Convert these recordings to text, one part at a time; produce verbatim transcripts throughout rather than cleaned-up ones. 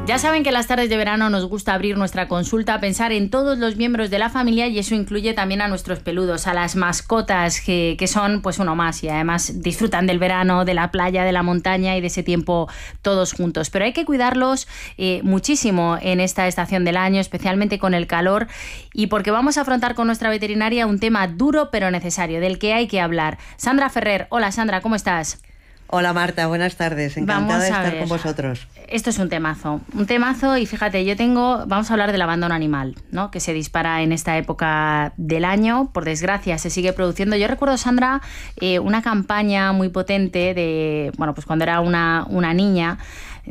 Ya saben que las tardes de verano nos gusta abrir nuestra consulta, pensar en todos los miembros de la familia, y eso incluye también a nuestros peludos, a las mascotas que, que son pues uno más, y además disfrutan del verano, de la playa, de la montaña y de ese tiempo todos juntos. Pero hay que cuidarlos eh, muchísimo en esta estación del año, especialmente con el calor, y porque vamos a afrontar con nuestra veterinaria un tema duro pero necesario, del que hay que hablar. Sandra Ferrer. Hola Sandra, ¿cómo estás? Hola Marta, buenas tardes, encantada de estar con vosotros. Esto es un temazo, un temazo y fíjate, yo tengo, vamos a hablar del abandono animal, ¿no? Que se dispara en esta época del año, por desgracia se sigue produciendo. Yo recuerdo, Sandra, eh, una campaña muy potente de, bueno, pues cuando era una, una niña,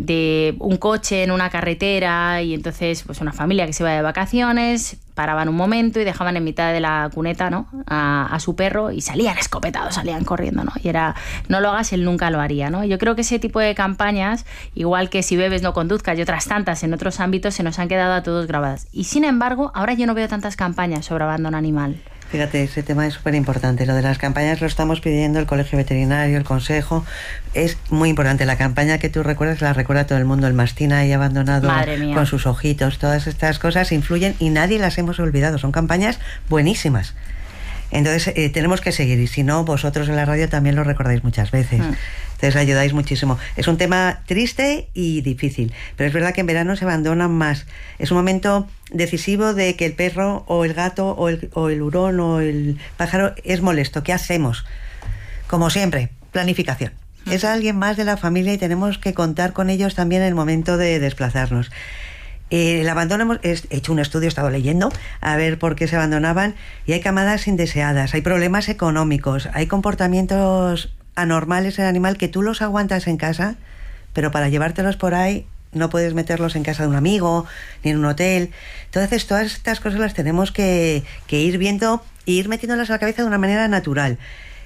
de un coche en una carretera, y entonces pues una familia que se iba de vacaciones, paraban un momento y dejaban en mitad de la cuneta, ¿no? a, a su perro, y salían escopetados, salían corriendo, ¿no? Y era, no lo hagas, él nunca lo haría, ¿no? Yo creo que ese tipo de campañas, igual que si bebes no conduzcas y otras tantas en otros ámbitos, se nos han quedado a todos grabadas. Y sin embargo, ahora yo no veo tantas campañas sobre abandono animal. Fíjate, ese tema es súper importante. Lo de las campañas lo estamos pidiendo el Colegio Veterinario, el Consejo. Es muy importante. La campaña que tú recuerdas la recuerda todo el mundo. El mastín ahí abandonado con sus ojitos. Todas estas cosas influyen y nadie las hemos olvidado. Son campañas buenísimas. Entonces eh, tenemos que seguir, y si no, vosotros en la radio también lo recordáis muchas veces. Mm. Entonces ayudáis muchísimo. Es un tema triste y difícil, pero es verdad que en verano se abandonan más. Es un momento decisivo de que el perro o el gato o el, o el hurón o el pájaro es molesto. ¿Qué hacemos? Como siempre, planificación. Mm. Es alguien más de la familia y tenemos que contar con ellos también en el momento de desplazarnos. Eh, el abandono, hemos he hecho un estudio, he estado leyendo a ver por qué se abandonaban, y hay camadas indeseadas, hay problemas económicos, hay comportamientos anormales en el animal que tú los aguantas en casa, pero para llevártelos por ahí no puedes meterlos en casa de un amigo ni en un hotel. Entonces todas estas cosas las tenemos que, que ir viendo e ir metiéndolas a la cabeza de una manera natural.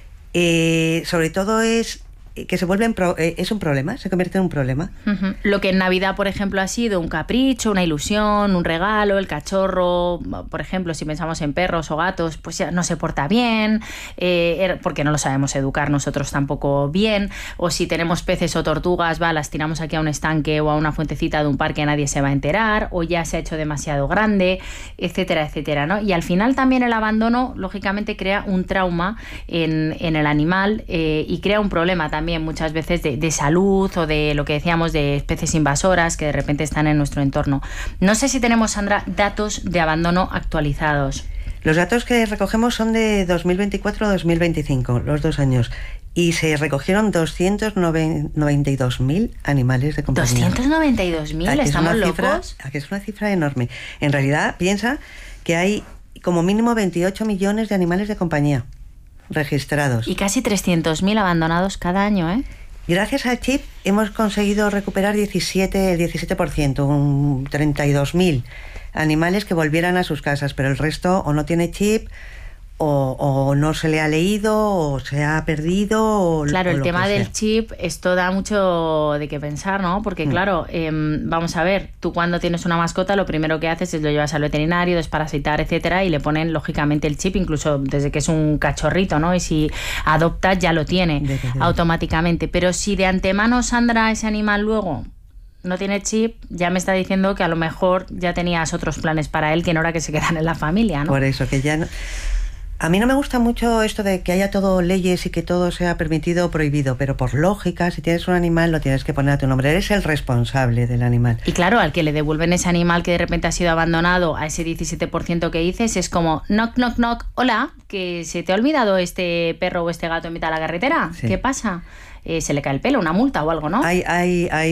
Eh, sobre todo es que se vuelven pro, eh, es un problema, se convierte en un problema. Uh-huh. Lo que en Navidad, por ejemplo, ha sido un capricho, una ilusión, un regalo, el cachorro, por ejemplo, si pensamos en perros o gatos, pues ya no se porta bien, eh, porque no lo sabemos educar nosotros tampoco bien, o si tenemos peces o tortugas, va, las tiramos aquí a un estanque o a una fuentecita de un parque, nadie se va a enterar, o ya se ha hecho demasiado grande, etcétera, etcétera, ¿no? Y al final también el abandono, lógicamente, crea un trauma en, en el animal eh, y crea un problema también también muchas veces de, de salud, o de lo que decíamos de especies invasoras que de repente están en nuestro entorno. No sé si tenemos, Sandra, datos de abandono actualizados. Los datos que recogemos son de dos mil veinticuatro a dos mil veinticinco, los dos años, y se recogieron doscientos noventa y dos mil animales de compañía. ¿doscientos noventa y dos mil? ¿Estamos locos? Cifra, que es una cifra enorme. En realidad, piensa que hay como mínimo veintiocho millones de animales de compañía registrados. Y casi trescientos mil abandonados cada año, ¿eh? Gracias al chip hemos conseguido recuperar diecisiete, diecisiete por ciento, un treinta y dos mil animales que volvieran a sus casas, pero el resto o no tiene chip, o, o no se le ha leído, o se ha perdido, o claro, o el lo tema que del sea. chip, esto da mucho de qué pensar, ¿no? Porque, mm. claro, eh, vamos a ver, tú cuando tienes una mascota, lo primero que haces es lo llevas al veterinario, desparasitar, etcétera, y le ponen, lógicamente, el chip, incluso desde que es un cachorrito, ¿no? Y si adoptas, ya lo tiene automáticamente. Pero si de antemano, Sandra, ese animal luego no tiene chip, ya me está diciendo que a lo mejor ya tenías otros planes para él que no era que se quedan en la familia, ¿no? Por eso, que ya no... A mí no me gusta mucho esto de que haya todo leyes y que todo sea permitido o prohibido, pero por lógica, si tienes un animal, lo tienes que poner a tu nombre. Eres el responsable del animal. Y claro, al que le devuelven ese animal que de repente ha sido abandonado, a ese diecisiete por ciento que dices, es como knock, knock, knock, hola, que se te ha olvidado este perro o este gato en mitad de la carretera. Sí. ¿Qué pasa? Eh, se le cae el pelo, una multa o algo, ¿no? Hay, hay, hay